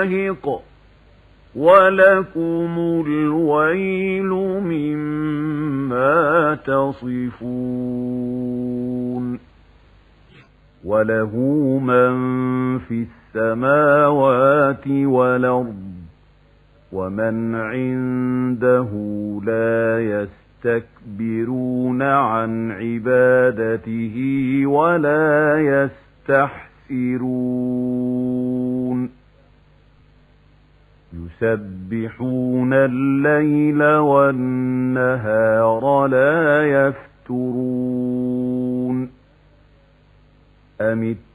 دَاهِقٌ وَلَكُمُ الْوَيْلُ مِمَّا تَصِفُونَ وَلَهُ مَن فِي السَّمَاوَاتِ وَالْأَرْضِ وَمَنْ عِندَهُ لَا يَسْتَكْبِرُونَ عَنْ عِبَادَتِهِ وَلَا يَسْتَحْسِرُونَ يُسَبِّحُونَ اللَّيْلَ وَالنَّهَارَ لَا يَفْتُرُونَ